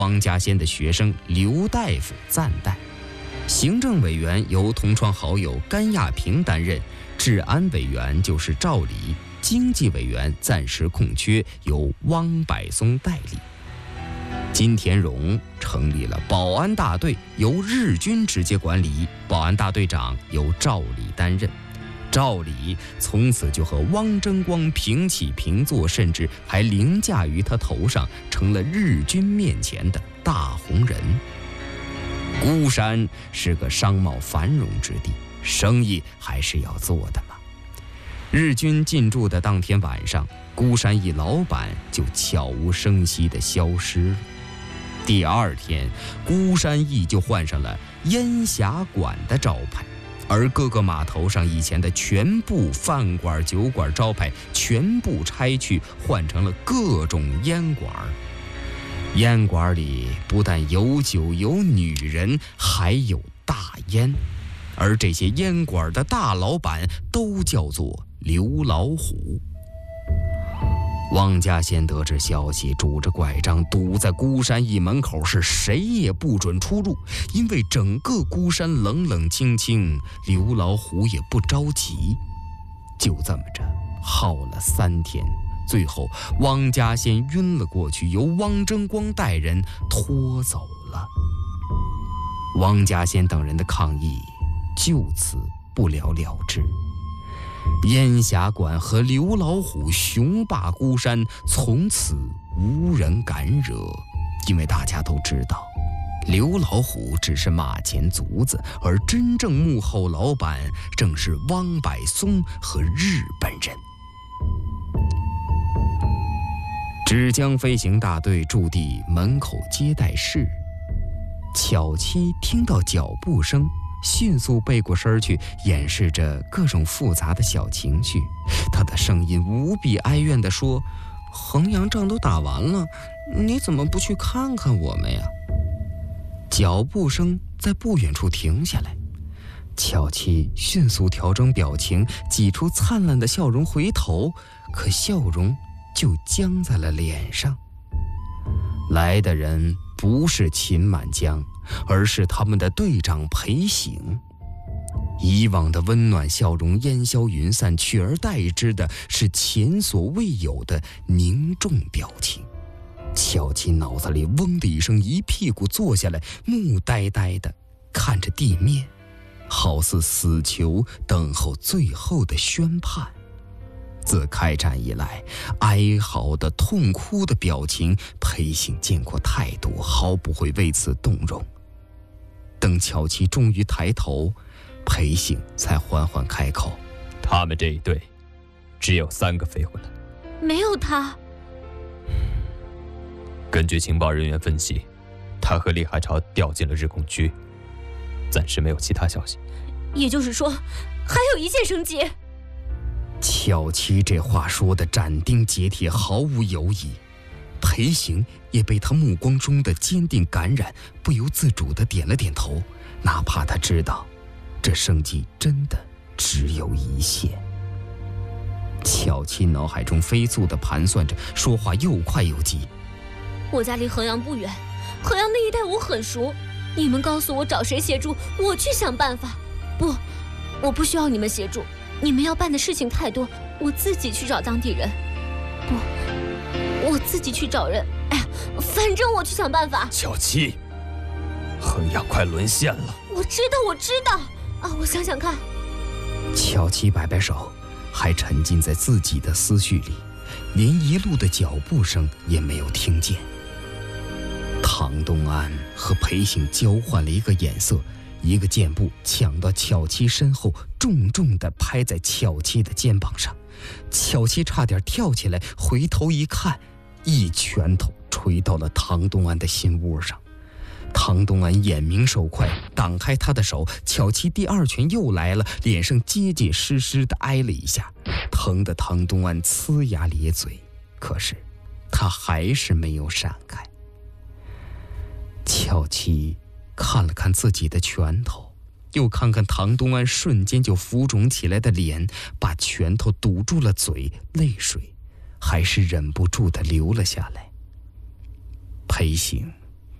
汪家先的学生刘大夫暂代，行政委员由同窗好友甘亚平担任，治安委员就是赵礼，经济委员暂时空缺，由汪柏松代理。金田荣成立了保安大队，由日军直接管理，保安大队长由赵礼担任。赵礼从此就和汪争光平起平坐，甚至还凌驾于他头上，成了日军面前的大红人。孤山是个商贸繁荣之地，生意还是要做的嘛。日军进驻的当天晚上，孤山一老板就悄无声息地消失了。第二天，孤山驿就换上了烟霞馆的招牌，而各个码头上以前的全部饭馆酒馆招牌全部拆去，换成了各种烟馆。烟馆里不但有酒有女人，还有大烟，而这些烟馆的大老板都叫做刘老虎。汪家先得知消息，拄着拐杖堵在孤山驿门口，是谁也不准出入，因为整个孤山冷冷清清，刘老虎也不着急。就这么着耗了3天，最后汪家先晕了过去，由汪争光带人拖走了。汪家先等人的抗议就此不了了之。烟霞馆和刘老虎雄霸孤山，从此无人敢惹，因为大家都知道，刘老虎只是马前卒子，而真正幕后老板正是汪柏松和日本人。芷江飞行大队驻地门口接待室，巧妻听到脚步声，迅速背过身去，掩饰着各种复杂的小情绪。他的声音无比哀怨地说：“衡阳仗都打完了，你怎么不去看看我们呀？”脚步声在不远处停下来，巧妻迅速调整表情，挤出灿烂的笑容回头，可笑容就僵在了脸上。来的人不是秦满江，而是他们的队长裴醒。以往的温暖笑容烟消云散，取而代之的是前所未有的凝重表情。巧妻脑子里嗡的一声，一屁股坐下来，木呆呆地看着地面，好似死囚等候最后的宣判。自开战以来，哀嚎的痛哭的表情，裴醒见过太多，毫不会为此动容。等巧妻终于抬头，裴醒才缓缓开口：“ 他们这一队只有3个飞回来， 没有他。 根据情报人员分析，他和李海潮调进了日空区，暂时没有其他消息。 也就是说，还有一线生机。” 巧妻这话说的斩钉截铁，毫无犹疑。裴行也被他目光中的坚定感染，不由自主地点了点头，哪怕他知道这生机真的只有一线。巧妻脑海中飞速地盘算着，说话又快又急：“ 我家离衡阳不远，衡阳那一带我很熟，你们告诉我找谁协助，我去想办法。不，我不需要你们协助，你们要办的事情太多，我自己去找当地人。不，我自己去找人。哎呀，反正我去想办法。” 巧妻，衡阳快沦陷了。 我知道啊，我想想看。 巧妻摆摆手，还沉浸在自己的思绪里，连一路的脚步声也没有听见。唐东安和裴醒交换了一个眼色，一个箭步抢到巧妻身后，重重地拍在巧妻的肩膀上。巧妻差点跳起来，回头一看，一拳头捶到了唐东安的心窝上。唐东安眼明手快，挡开他的手，巧妻第2拳又来了，脸上结结实实地挨了一下，疼得唐东安呲牙咧嘴，可是他还是没有闪开。巧妻看了看自己的拳头，又看看唐东安瞬间就浮肿起来的脸，把拳头堵住了嘴，泪水还是忍不住地流了下来。裴醒